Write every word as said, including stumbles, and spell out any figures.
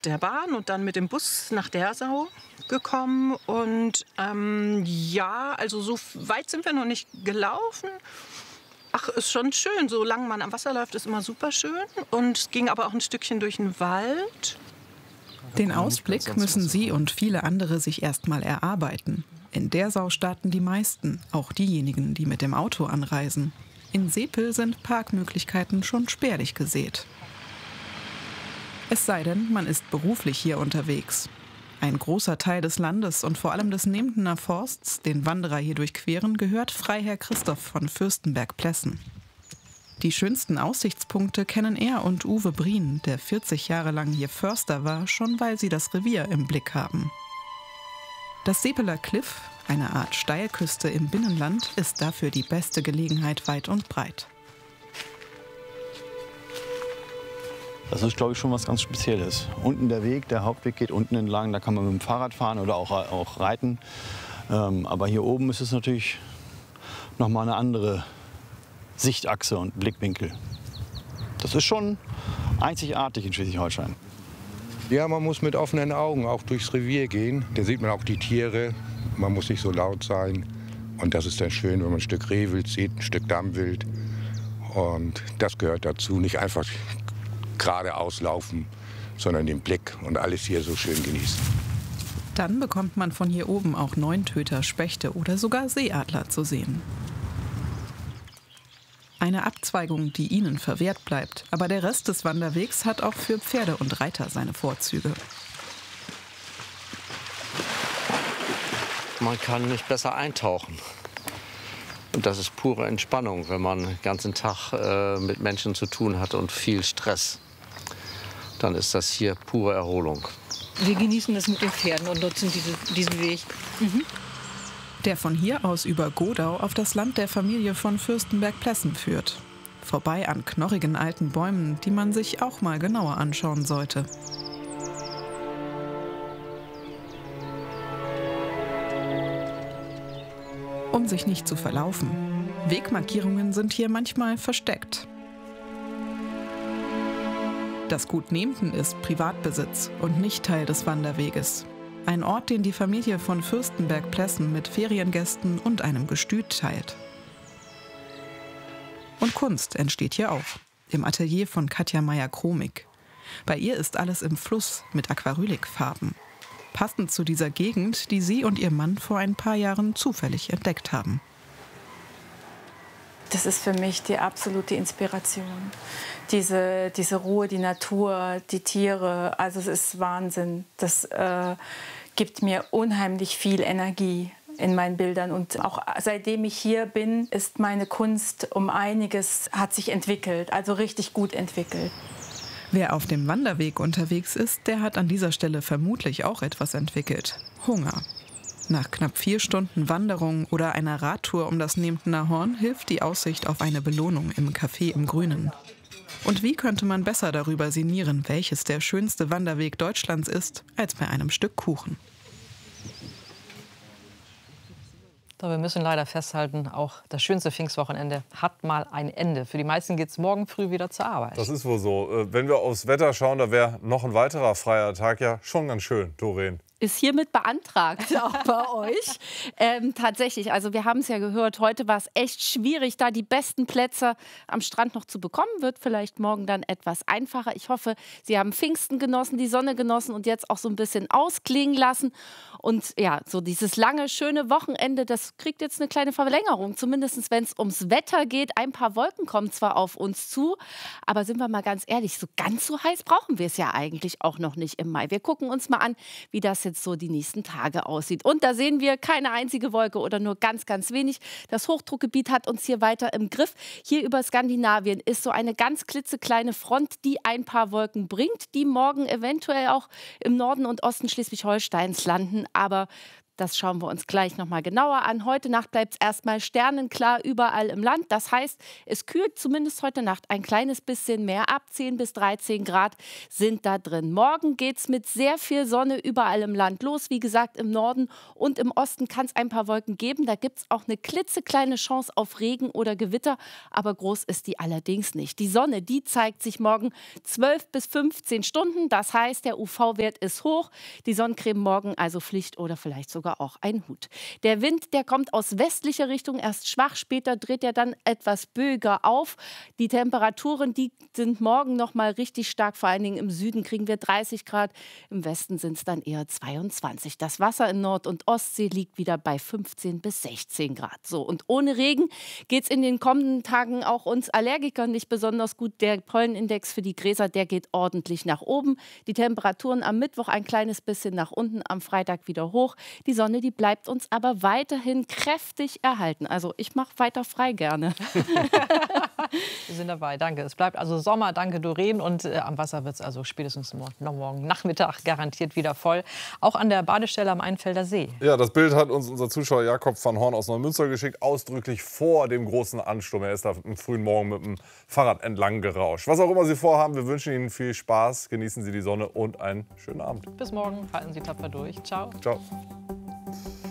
der Bahn und dann mit dem Bus nach Dersau gekommen. Und ähm, ja, also so weit sind wir noch nicht gelaufen. Ach, ist schon schön. Solange man am Wasser läuft, ist immer super schön. Und es ging aber auch ein Stückchen durch den Wald. Den Ausblick müssen Sie und viele andere sich erst mal erarbeiten. In Dersau starten die meisten, auch diejenigen, die mit dem Auto anreisen. In Sepel sind Parkmöglichkeiten schon spärlich gesät. Es sei denn, man ist beruflich hier unterwegs. Ein großer Teil des Landes und vor allem des Nemtener Forsts, den Wanderer hier durchqueren, gehört Freiherr Christoph von Fürstenberg-Plessen. Die schönsten Aussichtspunkte kennen er und Uwe Brien, der vierzig Jahre lang hier Förster war, schon weil sie das Revier im Blick haben. Das Sepeler Kliff, eine Art Steilküste im Binnenland, ist dafür die beste Gelegenheit weit und breit. Das ist, glaube ich, schon was ganz Spezielles. Unten der Weg, der Hauptweg geht unten entlang, da kann man mit dem Fahrrad fahren oder auch, auch reiten. Ähm, aber hier oben ist es natürlich noch mal eine andere Sichtachse und Blickwinkel. Das ist schon einzigartig in Schleswig-Holstein. Ja, man muss mit offenen Augen auch durchs Revier gehen. Da sieht man auch die Tiere. Man muss nicht so laut sein. Und das ist dann schön, wenn man ein Stück Rehwild sieht, ein Stück Dammwild. Und das gehört dazu. Nicht einfach geradeaus laufen, sondern den Blick und alles hier so schön genießen. Dann bekommt man von hier oben auch Neuntöter, Spechte oder sogar Seeadler zu sehen. Eine Abzweigung, die ihnen verwehrt bleibt. Aber der Rest des Wanderwegs hat auch für Pferde und Reiter seine Vorzüge. Man kann nicht besser eintauchen. Und das ist pure Entspannung, wenn man den ganzen Tag äh, mit Menschen zu tun hat und viel Stress. Dann ist das hier pure Erholung. Wir genießen das mit den Pferden und nutzen diese, diesen Weg. Mhm. Der von hier aus über Godau auf das Land der Familie von Fürstenberg-Plessen führt. Vorbei an knorrigen alten Bäumen, die man sich auch mal genauer anschauen sollte. Um sich nicht zu verlaufen. Wegmarkierungen sind hier manchmal versteckt. Das Gut Nemten ist Privatbesitz und nicht Teil des Wanderweges. Ein Ort, den die Familie von Fürstenberg-Plessen mit Feriengästen und einem Gestüt teilt. Und Kunst entsteht hier auch, im Atelier von Katja Meyer-Kromig. Bei ihr ist alles im Fluss mit Aquarylikfarben. Passend zu dieser Gegend, die sie und ihr Mann vor ein paar Jahren zufällig entdeckt haben. Das ist für mich die absolute Inspiration. Diese, diese Ruhe, die Natur, die Tiere, also es ist Wahnsinn. Das äh, gibt mir unheimlich viel Energie in meinen Bildern. Und auch seitdem ich hier bin, ist meine Kunst um einiges, hat sich entwickelt, also richtig gut entwickelt. Wer auf dem Wanderweg unterwegs ist, der hat an dieser Stelle vermutlich auch etwas entwickelt. Hunger. Nach knapp vier Stunden Wanderung oder einer Radtour um das Nemtener Horn hilft die Aussicht auf eine Belohnung im Café im Grünen. Und wie könnte man besser darüber sinnieren, welches der schönste Wanderweg Deutschlands ist, als bei einem Stück Kuchen? So, wir müssen leider festhalten, auch das schönste Pfingstwochenende hat mal ein Ende. Für die meisten geht es morgen früh wieder zur Arbeit. Das ist wohl so. Wenn wir aufs Wetter schauen, da wäre noch ein weiterer freier Tag ja schon ganz schön, Doreen. Ist hiermit beantragt, auch bei euch. Ähm, tatsächlich, also wir haben es ja gehört, heute war es echt schwierig, da die besten Plätze am Strand noch zu bekommen. Wird vielleicht morgen dann etwas einfacher. Ich hoffe, Sie haben Pfingsten genossen, die Sonne genossen und jetzt auch so ein bisschen ausklingen lassen. Und ja, so dieses lange, schöne Wochenende, das kriegt jetzt eine kleine Verlängerung. Zumindest wenn es ums Wetter geht. Ein paar Wolken kommen zwar auf uns zu, aber sind wir mal ganz ehrlich, so ganz so heiß brauchen wir es ja eigentlich auch noch nicht im Mai. Wir gucken uns mal an, wie das jetzt so die nächsten Tage aussieht. Und da sehen wir keine einzige Wolke oder nur ganz, ganz wenig. Das Hochdruckgebiet hat uns hier weiter im Griff. Hier über Skandinavien ist so eine ganz klitzekleine Front, die ein paar Wolken bringt, die morgen eventuell auch im Norden und Osten Schleswig-Holsteins landen. Aber Das schauen wir uns gleich noch mal genauer an. Heute Nacht bleibt es erstmal sternenklar überall im Land. Das heißt, es kühlt zumindest heute Nacht ein kleines bisschen mehr ab. zehn bis dreizehn Grad sind da drin. Morgen geht es mit sehr viel Sonne überall im Land los. Wie gesagt, im Norden und im Osten kann es ein paar Wolken geben. Da gibt es auch eine klitzekleine Chance auf Regen oder Gewitter. Aber groß ist die allerdings nicht. Die Sonne, die zeigt sich morgen zwölf bis fünfzehn Stunden. Das heißt, der U V-Wert ist hoch. Die Sonnencreme morgen also Pflicht oder vielleicht sogar auch ein Hut. Der Wind, der kommt aus westlicher Richtung, erst schwach, später dreht er dann etwas böiger auf. Die Temperaturen, die sind morgen noch mal richtig stark, vor allen Dingen im Süden kriegen wir dreißig Grad, im Westen sind es dann eher zweiundzwanzig. Das Wasser in Nord- und Ostsee liegt wieder bei fünfzehn bis sechzehn Grad. So, und ohne Regen geht es in den kommenden Tagen auch uns Allergikern nicht besonders gut. Der Pollenindex für die Gräser, der geht ordentlich nach oben. Die Temperaturen am Mittwoch ein kleines bisschen nach unten, am Freitag wieder hoch. Die Sonne, die bleibt uns aber weiterhin kräftig erhalten. Also ich mache weiter frei gerne. Wir sind dabei, danke. Es bleibt also Sommer, danke Doreen. Und äh, am Wasser wird es also spätestens morgen, noch morgen Nachmittag garantiert wieder voll. Auch an der Badestelle am Einfelder See. Ja, das Bild hat uns unser Zuschauer Jakob van Horn aus Neumünster geschickt, ausdrücklich vor dem großen Ansturm. Er ist da am frühen Morgen mit dem Fahrrad entlang gerauscht. Was auch immer Sie vorhaben, wir wünschen Ihnen viel Spaß, genießen Sie die Sonne und einen schönen Abend. Bis morgen, halten Sie tapfer durch. Ciao. Ciao.